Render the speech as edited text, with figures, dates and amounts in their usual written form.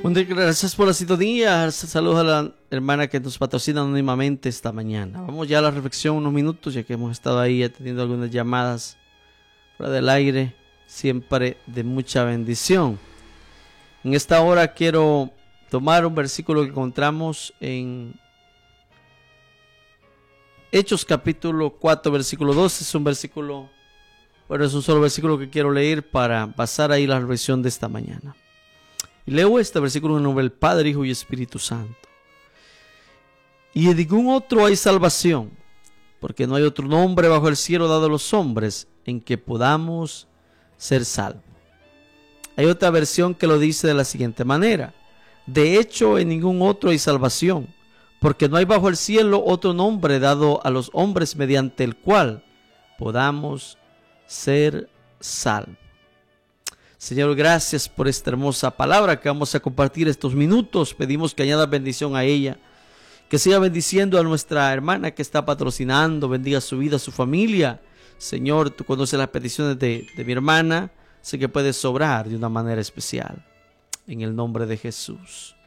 Gracias por la sintonía. Saludos a la hermana que nos patrocina anónimamente esta mañana. Vamos ya a la reflexión unos minutos, ya que hemos estado ahí atendiendo algunas llamadas fuera del aire, siempre de mucha bendición. En esta hora quiero tomar un versículo que encontramos en Hechos capítulo 4, versículo 12. Es un versículo, bueno, es un solo versículo que quiero leer para pasar ahí la reflexión de esta mañana. Y leo este versículo en nombre del Padre, Hijo y Espíritu Santo. Y en ningún otro hay salvación, porque no hay otro nombre bajo el cielo dado a los hombres en que podamos ser salvos. Hay otra versión que lo dice de la siguiente manera: de hecho, en ningún otro hay salvación, porque no hay bajo el cielo otro nombre dado a los hombres mediante el cual podamos ser salvos. Señor, gracias por esta hermosa palabra que vamos a compartir estos minutos. Pedimos que añada bendición a ella, que siga bendiciendo a nuestra hermana que está patrocinando, bendiga su vida, su familia. Señor, tú conoces las peticiones de mi hermana, sé que puedes obrar de una manera especial. En el nombre de Jesús.